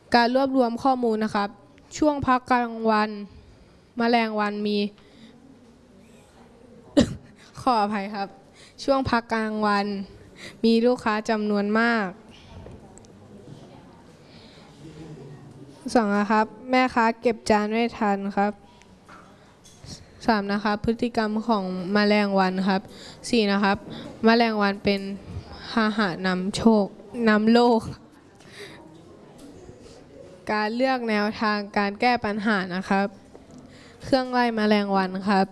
การรวบรวมข้อมูลนะครับช่วงพักกลางวันแมลงวันมี ขออภัยครับช่วงพักกลางวันมีลูกค้าจำนวนมาก2นะครับแม่ค้าเก็บจานไม่ทันครับ3นะครับพฤติกรรมของแมลงวันครับ4นะครับแมลงวันเป็นพาหะนำโรคการเลือกแนวทางการแก้ปัญหานะครับเครื่องไล่แมลงวันครับ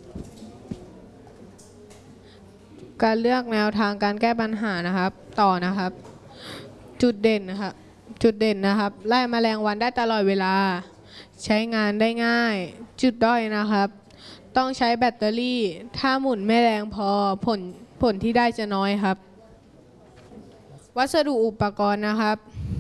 การเลือกแนวทางการแก้ปัญหานะครับต่อนะครับจุดเด่นนะครับไล่แมลงวันได้ตลอดเวลาใช้งานได้ง่ายจุดด้อยนะครับต้องใช้แบตเตอรี่ถ้าหมุนไม่แรงพอผลที่ได้จะน้อยครับวัสดุอุปกรณ์นะครับ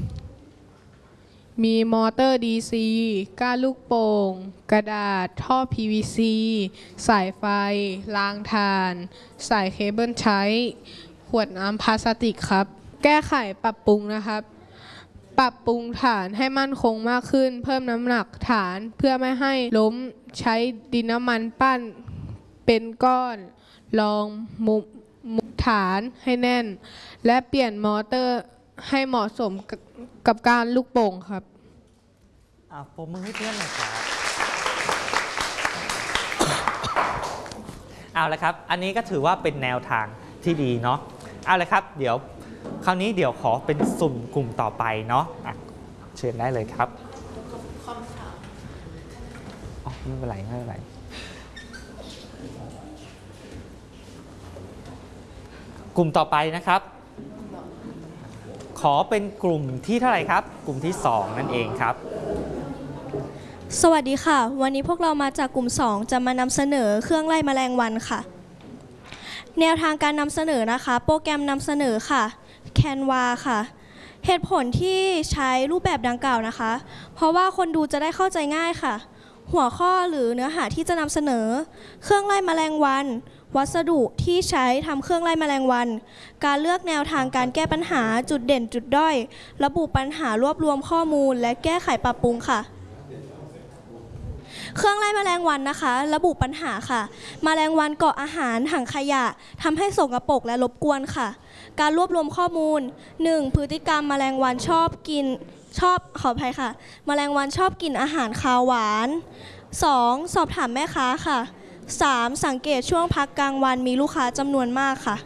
มีมอเตอร์ DC ก้านลูกโป่งกระดาษท่อ PVC สายไฟรางถ่านสายเคเบิลใช้ขวดน้ำพลาสติกครับแก้ไขปรับปรุงนะครับปรับปรุงฐานให้มั่นคงมากขึ้นเพิ่มน้ำหนักฐานเพื่อไม่ให้ล้มใช้ดินน้ำมันปั้นเป็นก้อนรองมุมฐานให้แน่นและเปลี่ยนมอเตอร์ให้เหมาะสมกับการลูกโป่งครับปรบมือให้เพื่อนหน่อยครับเอาละครับอันนี้ก็ถือว่าเป็นแนวทางที่ดีเนาะเอาละครับเดี๋ยวคราวนี้เดี๋ยวขอเป็นสุ่มกลุ่มต่อไปเนาะเชิญได้เลยครับไม่เป็นไรกลุ่มต่อไปนะครับขอเป็นกลุ่มที่เท่าไหร่ครับกลุ่มที่2นั่นเองครับสวัสดีค่ะวันนี้พวกเรามาจากกลุ่ม2จะมานำเสนอเครื่องไล่แมลงวันค่ะแนวทางการนำเสนอนะคะโปรแกรมนำเสนอค่ะ Canva ค่ะเหตุผลที่ใช้รูปแบบดังกล่าวนะคะเพราะว่าคนดูจะได้เข้าใจง่ายค่ะหัวข้อหรือเนื้อหาที่จะนำเสนอเครื่องไล่แมลงวันวัสดุที่ใช้ทำเครื่องไล่แมลงวันการเลือกแนวทางการแก้ปัญหาจุดเด่นจุดด้อยระบุปัญหารวบรวมข้อมูลและแก้ไขปรับปรุงค่ะเครื่องไล่แมลงวันนะคะระบุปัญหาค่ะแมลงวันเกาะอาหารถังขยะทำให้สกปรกและรบกวนค่ะการรวบรวมข้อมูล 1. พฤติกรรมแมลงวันขออภัยค่ะแมลงวันชอบกินอาหารคาวหวาน 2. สอบถามแม่ค้าค่ะ 3. สังเกตช่วงพักกลางวันมีลูกค้าจำนวนมากค่ะ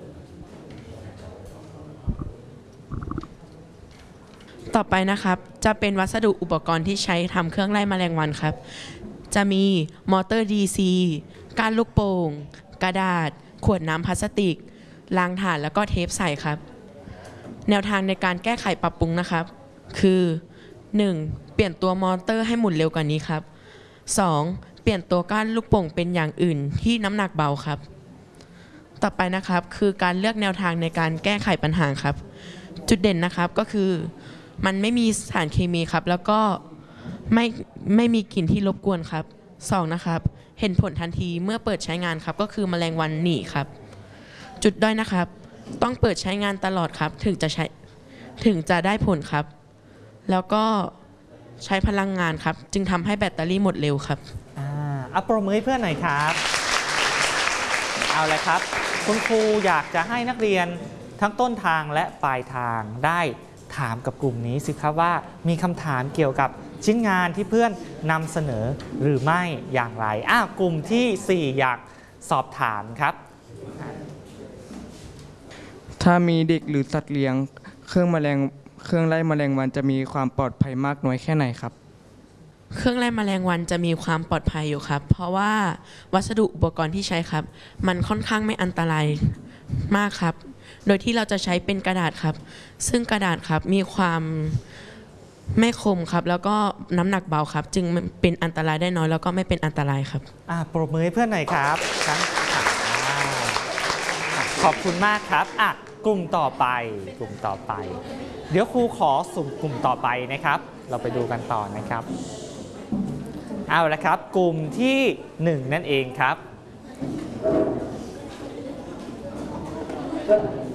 ต่อไปนะครับจะเป็นวัสดุอุปกรณ์ที่ใช้ทำเครื่องไล่แมลงวันครับจะมีมอเตอร์ DC ก้านลูกโป่งกระดาษขวดน้ำพลาสติกรางถ่านแล้วก็เทปใส่ครับแนวทางในการแก้ไขปรับปรุงนะครับคือ 1. เปลี่ยนตัวมอเตอร์ให้หมุนเร็วกว่านี้ครับ 2. เปลี่ยนตัวก้านลูกโป่งเป็นอย่างอื่นที่น้ำหนักเบาครับต่อไปนะครับคือการเลือกแนวทางในการแก้ไขปัญหาครับจุดเด่นนะครับก็คือมันไม่มีสารเคมีครับแล้วก็ไม่มีกลิ่นที่รบกวนครับ2นะครับเห็นผลทันทีเมื่อเปิดใช้งานครับก็คือแมลงวันหนีครับจุดด้อยนะครับต้องเปิดใช้งานตลอดครับถึงจะได้ผลครับแล้วก็ใช้พลังงานครับจึงทำให้แบตเตอรี่หมดเร็วครับปรบมือให้เพื่อนหน่อยครับเอาละครับคุณครูอยากจะให้นักเรียนทั้งต้นทางและปลายทางได้ถามกับกลุ่มนี้สิครับว่ามีคำถามเกี่ยวกับชิ้นงานที่เพื่อนนำเสนอหรือไม่อย่างไรกลุ่มที่4อยากสอบถามครับถ้ามีเด็กหรือสัตว์เลี้ยงเครื่องไล่แมลงวันจะมีความปลอดภัยมากน้อยแค่ไหนครับเครื่องไล่แมลงวันจะมีความปลอดภัยอยู่ครับเพราะว่าวัสดุอุปกรณ์ที่ใช้ครับมันค่อนข้างไม่อันตรายมากครับโดยที่เราจะใช้เป็นกระดาษครับซึ่งกระดาษครับมีความไม่คมครับแล้วก็น้ำหนักเบาครับจึงเป็นอันตรายได้น้อยแล้วก็ไม่เป็นอันตรายครับปรบมือให้เพื่อนหน่อยครับขอบคุณมากครับกลุ่มต่อไปเดี๋ยวครูขอสุ่มกลุ่มต่อไปนะครับเราไปดูกันต่อนะครับเอาละครับกลุ่มที่1นั่นเองครับ